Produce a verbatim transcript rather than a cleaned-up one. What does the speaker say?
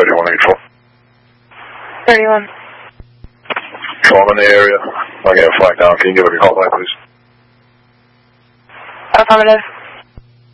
thirty-one eighty-four. thirty-one. Trauma in the area. I'll get a flag down. Can you give it a call back, please? Affirmative.